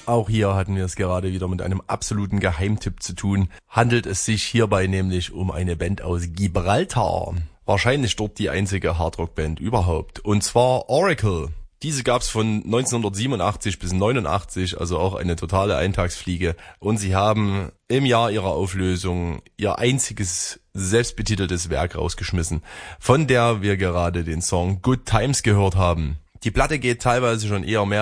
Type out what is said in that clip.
Auch hier hatten wir es gerade wieder mit einem absoluten Geheimtipp zu tun. Handelt es sich hierbei nämlich um eine Band aus Gibraltar. Wahrscheinlich dort die einzige Hardrock-Band überhaupt. Und zwar Oracle. Diese gab's von 1987 bis 89, also auch eine totale Eintagsfliege. Und sie haben im Jahr ihrer Auflösung ihr einziges selbstbetiteltes Werk rausgeschmissen, von der wir gerade den Song Good Times gehört haben. Die Platte geht teilweise schon eher mehr